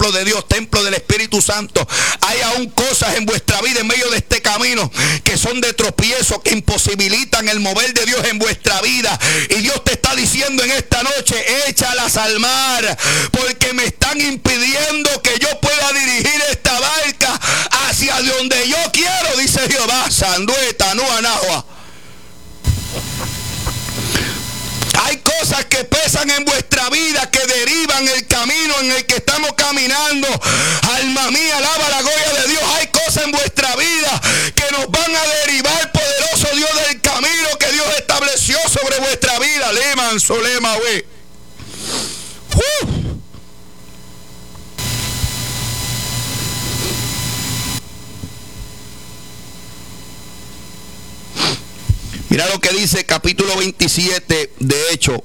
templo de Dios, templo del Espíritu Santo, hay aún cosas en vuestra vida en medio de este camino que son de tropiezo, que imposibilitan el mover de Dios en vuestra vida. Y Dios te está diciendo en esta noche, échalas al mar, porque me están impidiendo que yo pueda dirigir esta barca hacia donde yo quiero, dice Jehová. Sandueta, no anagua. Hay cosas que pesan en vuestra vida, que derivan el camino en el que estamos caminando. Alma mía, alaba la gloria de Dios. Hay cosas en vuestra vida que nos van a derivar, poderoso Dios, del camino que Dios estableció sobre vuestra vida. Leman, solema, güey. Mira lo que dice capítulo 27 de Hechos,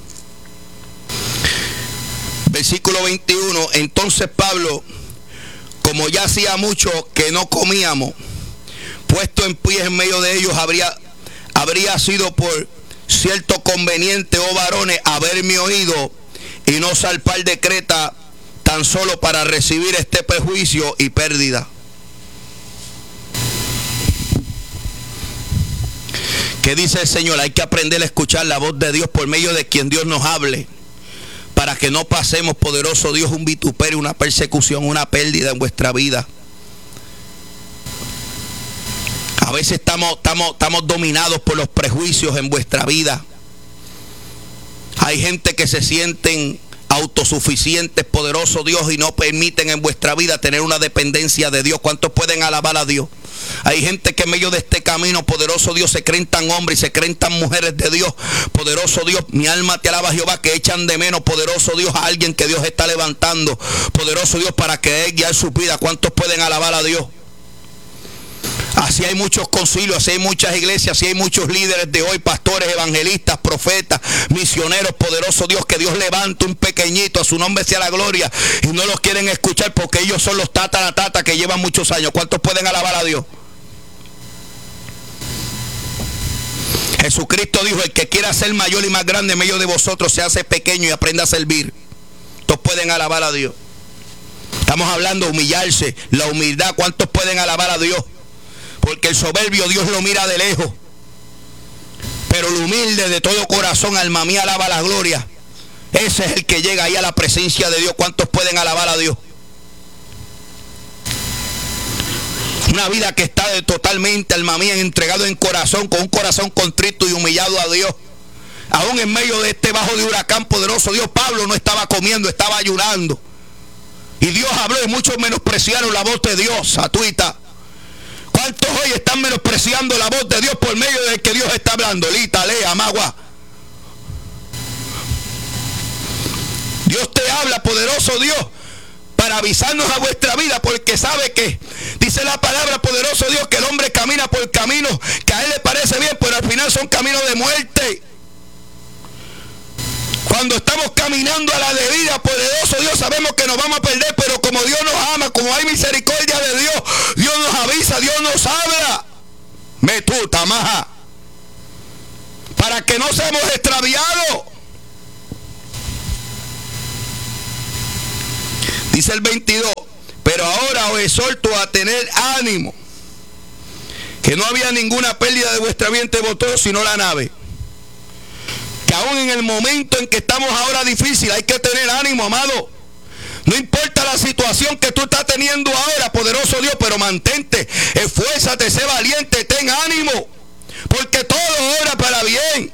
versículo 21. Entonces Pablo, como ya hacía mucho que no comíamos, puesto en pie en medio de ellos, habría sido por cierto conveniente, oh varones, haberme oído y no zarpar de Creta tan solo para recibir este perjuicio y pérdida. ¿Qué dice el Señor? Hay que aprender a escuchar la voz de Dios por medio de quien Dios nos hable, para que no pasemos, poderoso Dios, un vituperio, una persecución, una pérdida en vuestra vida. A veces estamos dominados por los prejuicios en vuestra vida. Hay gente que se sienten autosuficientes, poderoso Dios, y no permiten en vuestra vida tener una dependencia de Dios. ¿Cuántos pueden alabar a Dios? Hay gente que en medio de este camino, poderoso Dios, se creen tan hombres y se creen tan mujeres de Dios. Poderoso Dios, mi alma te alaba, Jehová, que echan de menos, poderoso Dios, a alguien que Dios está levantando, poderoso Dios, para que Él guíe su vida. ¿Cuántos pueden alabar a Dios? Así hay muchos concilios, así hay muchas iglesias, así hay muchos líderes de hoy, pastores, evangelistas, profetas, misioneros, poderoso Dios, que Dios levanta un pequeñito, a su nombre sea la gloria, y no los quieren escuchar porque ellos son los tata que llevan muchos años. ¿Cuántos pueden alabar a Dios? Jesucristo dijo, el que quiera ser mayor y más grande en medio de vosotros, se hace pequeño y aprenda a servir. ¿Cuántos pueden alabar a Dios? Estamos hablando de humillarse, la humildad. ¿Cuántos pueden alabar a Dios? Porque el soberbio Dios lo mira de lejos, pero el humilde de todo corazón, alma mía, alaba la gloria. Ese es el que llega ahí a la presencia de Dios. ¿Cuántos pueden alabar a Dios? Una vida que está totalmente, alma mía, entregado en corazón, con un corazón contrito y humillado a Dios. Aún en medio de este bajo de huracán, poderoso Dios, Pablo no estaba comiendo, estaba ayunando. Y Dios habló y muchos menospreciaron la voz de Dios. Atuita. ¿Cuántos hoy están menospreciando la voz de Dios por medio de que Dios está hablando? Lita, lea, magua. Dios te habla, poderoso Dios, para avisarnos a vuestra vida, porque sabe que, dice la palabra, poderoso Dios, que el hombre camina por caminos que a él le parece bien, pero al final son caminos de muerte. Cuando estamos caminando a la de vida, poderoso Dios, sabemos que nos vamos a perder, pero como Dios nos ama, como hay misericordia de Dios, Dios nos avisa, Dios nos habla. Metuta, maja. Para que no seamos extraviados. Dice el 22, pero ahora os exhorto a tener ánimo, que no había ninguna pérdida de vuestra vida entre vosotros, sino la nave. Que aún en el momento en que estamos ahora difícil, hay que tener ánimo, amado. No importa la situación que tú estás teniendo ahora, poderoso Dios, pero mantente, esfuérzate, sé valiente, ten ánimo, porque todo obra para bien.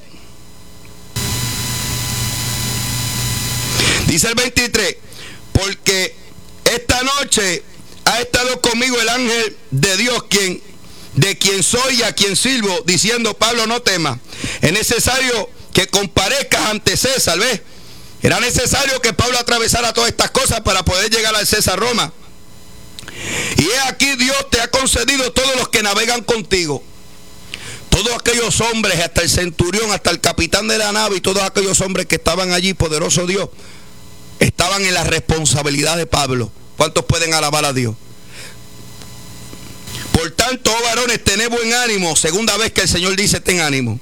Dice el 23, porque esta noche ha estado conmigo el ángel de Dios, de quien soy y a quien sirvo, diciendo, Pablo, no temas, es necesario que comparezcas ante César. ¿Ves? Era necesario que Pablo atravesara todas estas cosas para poder llegar al César Roma. Y he aquí, Dios te ha concedido todos los que navegan contigo. Todos aquellos hombres, hasta el centurión, hasta el capitán de la nave y todos aquellos hombres que estaban allí, poderoso Dios, estaban en la responsabilidad de Pablo. ¿Cuántos pueden alabar a Dios? Por tanto, oh varones, tened buen ánimo. Segunda vez que el Señor dice, ten ánimo.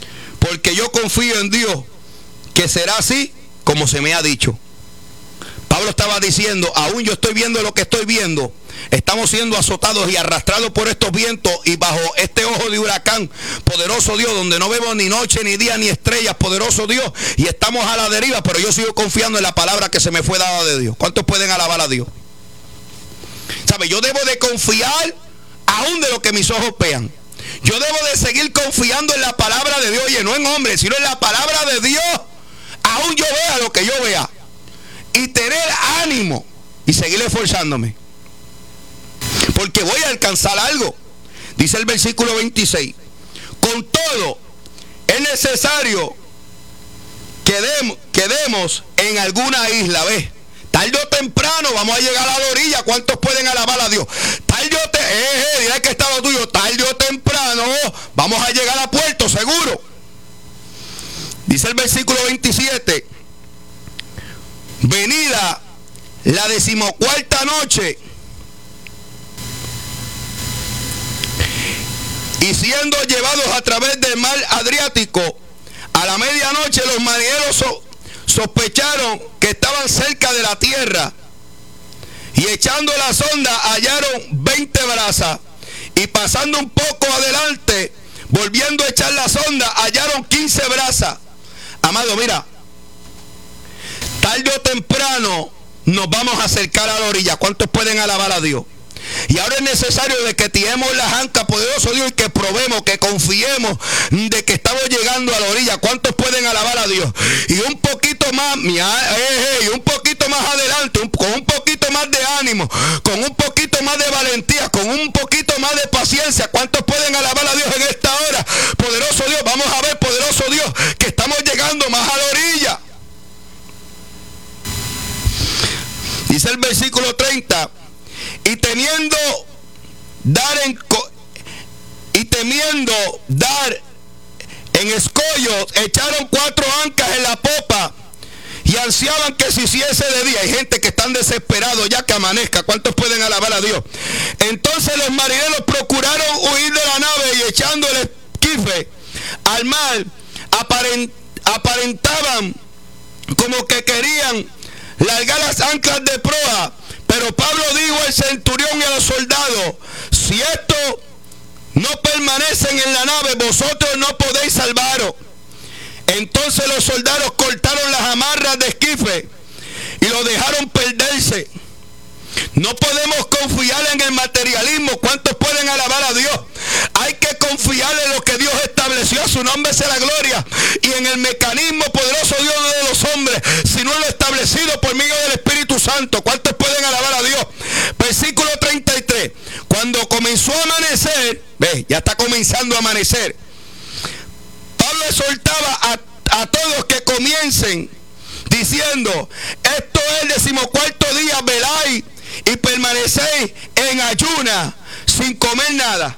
Porque yo confío en Dios, que será así como se me ha dicho. Pablo estaba diciendo, aún yo estoy viendo lo que estoy viendo. Estamos siendo azotados y arrastrados por estos vientos y bajo este ojo de huracán, poderoso Dios, donde no vemos ni noche, ni día, ni estrellas, poderoso Dios, y estamos a la deriva, pero yo sigo confiando en la palabra que se me fue dada de Dios. ¿Cuántos pueden alabar a Dios? ¿Sabe? Yo debo de confiar aún de lo que mis ojos vean. Yo debo de seguir confiando en la palabra de Dios, oye, no en hombres, sino en la palabra de Dios, aún yo vea lo que yo vea, y tener ánimo y seguir esforzándome, porque voy a alcanzar algo. Dice el versículo 26, con todo es necesario que demos en alguna isla, ¿ves? Tarde o temprano vamos a llegar a la orilla. ¿Cuántos pueden alabar a Dios? Tarde o temprano, dirá que está lo tuyo, tarde o temprano vamos a llegar a puerto seguro. Dice el versículo 27, venida la 14ª noche, y siendo llevados a través del mar Adriático, a la medianoche los marineros sospecharon que estaban cerca de la tierra, y echando la sonda hallaron 20 brazas, y pasando un poco adelante, volviendo a echar la sonda, hallaron 15 brazas. Amado, mira, tarde o temprano nos vamos a acercar a la orilla. ¿Cuántos pueden alabar a Dios? Y ahora es necesario de que tiremos las anclas, poderoso Dios, y que probemos, que confiemos de que estamos llegando a la orilla. ¿Cuántos pueden alabar a Dios? Y un poquito más, un poquito más adelante, con un poquito más de ánimo, con un poquito más de valentía, con un poquito más de paciencia. ¿Cuántos pueden alabar a Dios en esta hora? Poderoso Dios, vamos a ver, poderoso Dios, que estamos llegando más a la orilla. Dice el versículo 30, y temiendo dar en escollos, echaron 4 anclas en la popa y ansiaban que se hiciese de día. Hay gente que están desesperados ya que amanezca. ¿Cuántos pueden alabar a Dios? Entonces los marineros procuraron huir de la nave, y echando el esquife al mar, aparentaban como que querían largar las anclas de proa. Pero Pablo dijo al centurión y a los soldados, si estos no permanecen en la nave, vosotros no podéis salvaros. Entonces los soldados cortaron las amarras de esquife y lo dejaron perderse. No podemos confiar en el materialismo. ¿Cuántos pueden alabar a Dios? Hay que confiar en lo que Dios estableció, a su nombre sea la gloria, y en el mecanismo poderoso Dios de los hombres, sino en lo establecido por medio del Espíritu Santo. ¿Cuántos pueden alabar a Dios? Versículo 33, cuando comenzó a amanecer, ya está comenzando a amanecer, Pablo exhortaba a todos que comiencen diciendo, esto es el 14º día, veláis y permanecéis en ayuna sin comer nada.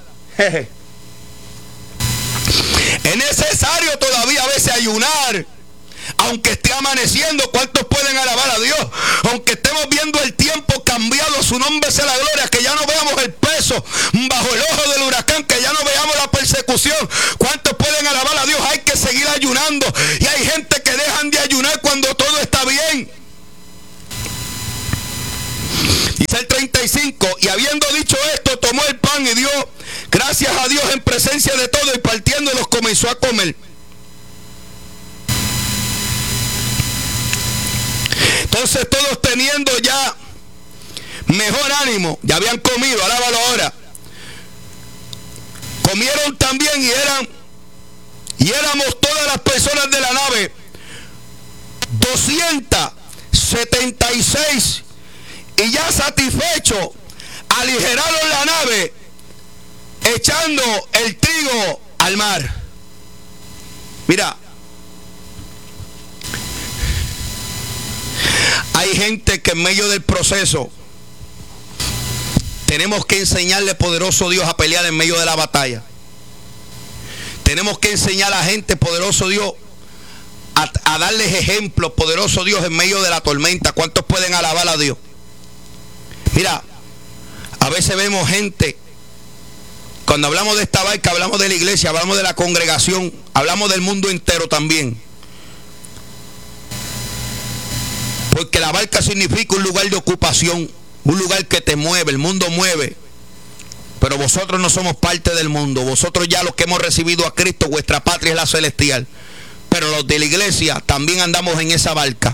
Es necesario todavía a veces ayunar, aunque esté amaneciendo. ¿Cuántos pueden alabar a Dios? Aunque estemos viendo el tiempo cambiado, a su nombre sea la gloria, que ya no veamos el peso bajo el ojo del huracán, que ya no veamos la persecución. ¿Cuántos pueden alabar a Dios? Hay que seguir ayunando, y hay gente que dejan de ayunar cuando todo está bien. Dice el 35, y habiendo dicho esto, tomó el pan y dio gracias a Dios en presencia de todos, y partiéndolos comenzó a comer. Entonces todos, teniendo ya mejor ánimo, ya habían comido, alábalo ahora, comieron también, y éramos todas las personas de la nave 276, y ya satisfechos aligeraron la nave echando el trigo al mar. Mira, hay gente que en medio del proceso tenemos que enseñarle, poderoso Dios, a pelear en medio de la batalla. Tenemos que enseñar a la gente, poderoso Dios, a darles ejemplos, poderoso Dios, en medio de la tormenta. ¿Cuántos pueden alabar a Dios? Mira, a veces vemos gente, cuando hablamos de esta barca, hablamos de la iglesia, hablamos de la congregación, hablamos del mundo entero también. Porque la barca significa un lugar de ocupación, un lugar que te mueve, el mundo mueve. Pero vosotros no somos parte del mundo. Vosotros ya los que hemos recibido a Cristo, vuestra patria es la celestial. Pero los de la iglesia también andamos en esa barca.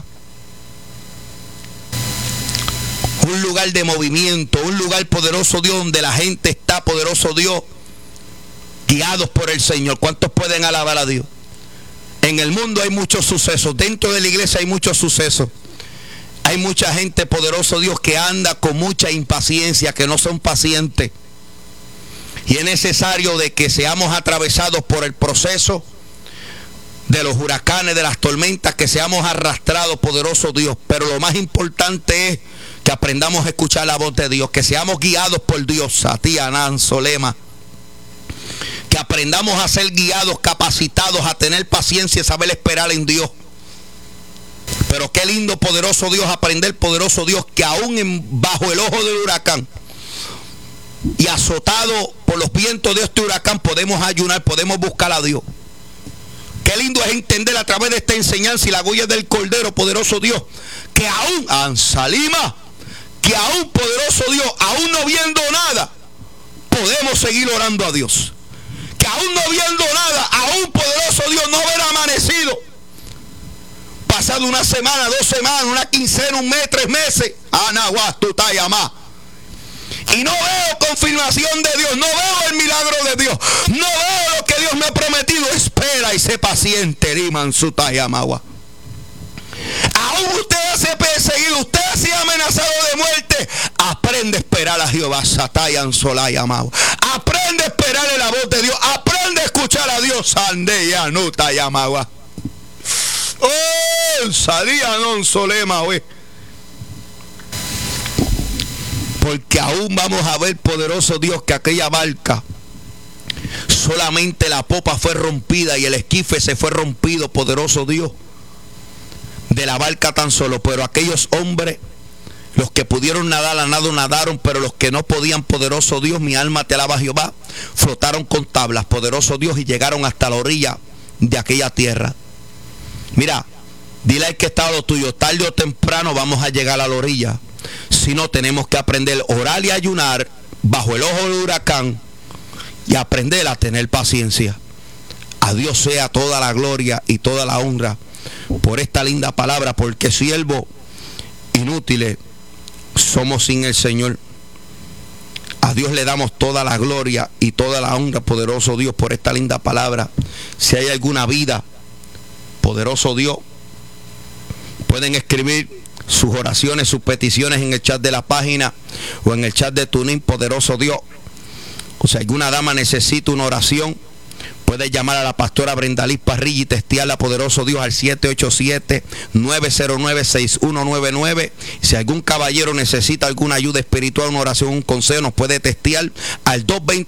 Un lugar de movimiento, un lugar poderoso Dios, donde la gente está, poderoso Dios, guiados por el Señor. ¿Cuántos pueden alabar a Dios? En el mundo hay muchos sucesos, dentro de la iglesia hay muchos sucesos. Hay mucha gente, poderoso Dios, que anda con mucha impaciencia, que no son pacientes. Y es necesario de que seamos atravesados por el proceso de los huracanes, de las tormentas, que seamos arrastrados, poderoso Dios. Pero lo más importante es que aprendamos a escuchar la voz de Dios, que seamos guiados por Dios. Satianán Solema. Que aprendamos a ser guiados, capacitados, a tener paciencia y saber esperar en Dios. Pero qué lindo, poderoso Dios, aprender, poderoso Dios, que aún bajo el ojo del huracán y azotado por los vientos de este huracán podemos ayunar, podemos buscar a Dios. Qué lindo es entender a través de esta enseñanza y la huella del Cordero, poderoso Dios, que aún, Ansalima, que aún, poderoso Dios, aún no viendo nada, podemos seguir orando a Dios. Que aún no viendo nada, aún, poderoso Dios, no haber amanecido, pasado una semana, 2 semanas, una quincena, un mes, 3 meses, Anahuastutayamá, y no veo confirmación de Dios, no veo el milagro de Dios, no veo lo que Dios me ha prometido. Espera y sé paciente, Rimansutayamawa. Aún usted hace perseguido, usted ha sido amenazado de muerte, aprende a esperar a Jehová. Satayan Solayamawa. Aprende a esperar en la voz de Dios, aprende a escuchar a Dios. Sandeya Nutayamawa. Oh, salía non solema, güey. Porque aún vamos a ver, poderoso Dios, que aquella barca, solamente la popa fue rompida y el esquife se fue rompido, poderoso Dios, de la barca tan solo. Pero aquellos hombres, los que pudieron nadar, a nado nadaron, pero los que no podían, poderoso Dios, mi alma te alaba Jehová, flotaron con tablas, poderoso Dios, y llegaron hasta la orilla de aquella tierra. Mira, dile al que está a lo tuyo, tarde o temprano vamos a llegar a la orilla. Si no, tenemos que aprender a orar y ayunar bajo el ojo del huracán y aprender a tener paciencia. A Dios sea toda la gloria y toda la honra por esta linda palabra, porque siervos inútiles somos sin el Señor. A Dios le damos toda la gloria y toda la honra, poderoso Dios, por esta linda palabra. Si hay alguna vida, poderoso Dios, pueden escribir sus oraciones, sus peticiones en el chat de la página o en el chat de TuneIn, poderoso Dios. O si alguna dama necesita una oración, puede llamar a la pastora Brenda Liz Parrilla y testearla, poderoso Dios, al 787-909-6199. Si algún caballero necesita alguna ayuda espiritual, una oración, un consejo, nos puede testear al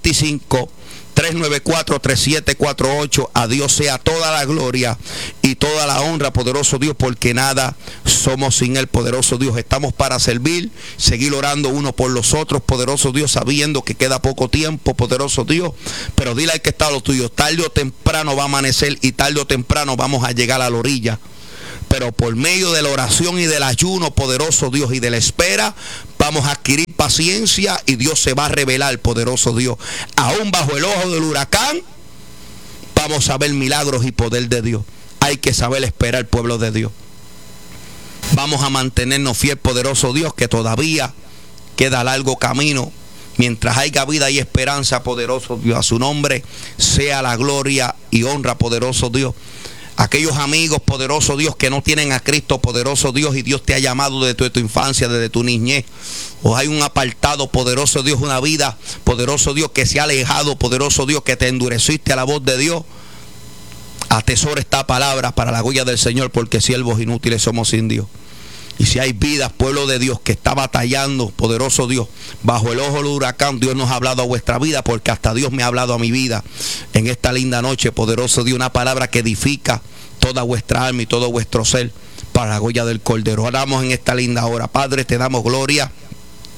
225-394-3748. A Dios sea toda la gloria y toda la honra, poderoso Dios, porque nada somos sin Él, poderoso Dios. Estamos para servir, seguir orando uno por los otros, poderoso Dios, sabiendo que queda poco tiempo, poderoso Dios. Pero dile al que está a lo tuyo, tarde o temprano va a amanecer y tarde o temprano vamos a llegar a la orilla. Pero por medio de la oración y del ayuno, poderoso Dios, y de la espera, vamos a adquirir paciencia y Dios se va a revelar, poderoso Dios. Aún bajo el ojo del huracán, vamos a ver milagros y poder de Dios. Hay que saber esperar, pueblo de Dios. Vamos a mantenernos fiel, poderoso Dios, que todavía queda largo camino. Mientras haya vida y esperanza, poderoso Dios, a su nombre sea la gloria y honra, poderoso Dios. Aquellos amigos, poderoso Dios, que no tienen a Cristo, poderoso Dios, y Dios te ha llamado desde tu infancia, desde tu niñez, o hay un apartado, poderoso Dios, una vida, poderoso Dios, que se ha alejado, poderoso Dios, que te endureciste a la voz de Dios. Atesora esta palabra para la gloria del Señor, porque siervos inútiles somos sin Dios. Y si hay vidas, pueblo de Dios, que está batallando, poderoso Dios, bajo el ojo del huracán, Dios nos ha hablado a vuestra vida, porque hasta Dios me ha hablado a mi vida en esta linda noche, poderoso Dios, una palabra que edifica toda vuestra alma y todo vuestro ser para la gloria del Cordero. Oramos en esta linda hora. Padre, te damos gloria,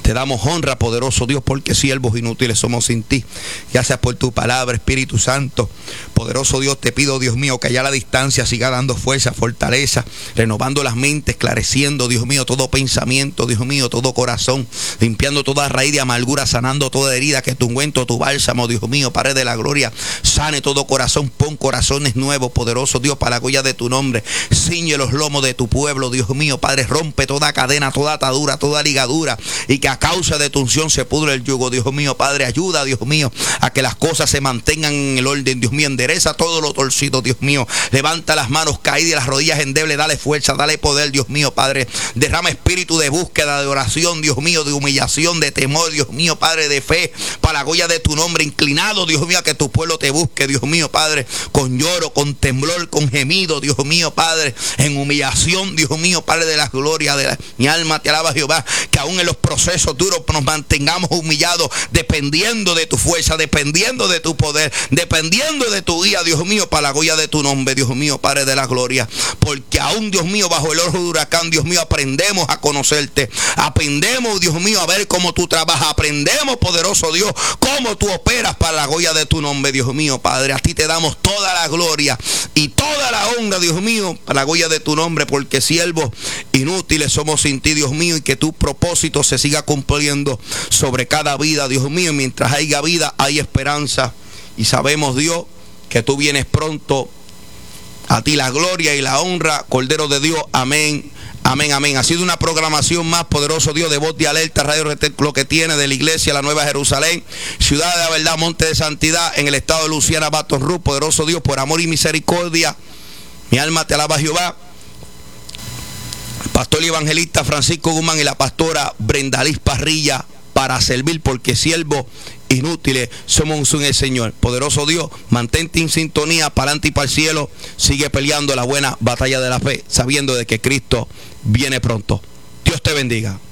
Te damos honra, poderoso Dios, porque siervos inútiles somos sin ti. Gracias por tu palabra, Espíritu Santo. Poderoso Dios, te pido, Dios mío, que allá a la distancia siga dando fuerza, fortaleza, renovando las mentes, esclareciendo, Dios mío, todo pensamiento, Dios mío, todo corazón, limpiando toda raíz de amargura, sanando toda herida, que tu ungüento, tu bálsamo, Dios mío, Padre de la gloria, sane todo corazón, pon corazones nuevos, poderoso Dios, para la gloria de tu nombre. Ciñe los lomos de tu pueblo, Dios mío, Padre, rompe toda cadena, toda atadura, toda ligadura, y que a causa de tu unción se pudre el yugo, Dios mío, Padre, ayuda, Dios mío, a que las cosas se mantengan en el orden, Dios mío, endereza todo lo torcido, Dios mío, levanta las manos caídas y las rodillas endebles, dale fuerza, dale poder, Dios mío, Padre, derrama espíritu de búsqueda, de oración, Dios mío, de humillación, de temor, Dios mío, Padre, de fe, para la gloria de tu nombre, inclinado, Dios mío, a que tu pueblo te busque, Dios mío, Padre, con lloro, con temblor, con gemido, Dios mío, Padre, en humillación, Dios mío, Padre de la gloria, mi alma te alaba, Jehová, que aún en los procesos duros nos mantengamos humillados, dependiendo de tu fuerza, dependiendo de tu poder, dependiendo de tu guía, Dios mío, para la gloria de tu nombre, Dios mío, Padre de la gloria, porque aún, Dios mío, bajo el ojo de huracán, Dios mío, aprendemos a conocerte, aprendemos, Dios mío, a ver cómo tú trabajas, aprendemos, poderoso Dios, cómo tú operas para la gloria de tu nombre, Dios mío, Padre, a ti te damos toda la gloria y toda la honra, Dios mío, para la gloria de tu nombre, porque siervos inútiles somos sin ti, Dios mío, y que tu propósito se siga cumpliendo sobre cada vida, Dios mío, y mientras haya vida, hay esperanza, y sabemos, Dios, que tú vienes pronto. A ti la gloria y la honra, Cordero de Dios, amén, amén, amén. Ha sido una programación más, poderoso Dios, de Voz de Alerta, Radio Lo que tiene, de la iglesia La Nueva Jerusalén, Ciudad de la Verdad, Monte de Santidad, en el estado de Luisiana, Baton Rouge. Poderoso Dios, por amor y misericordia, mi alma te alaba, Jehová. El pastor y evangelista Francisco Guzmán y la pastora Brenda Liz Parrilla, para servir, porque siervos inútiles somos en el Señor. Poderoso Dios, mantente en sintonía, para adelante y para el cielo. Sigue peleando la buena batalla de la fe, sabiendo de que Cristo viene pronto. Dios te bendiga.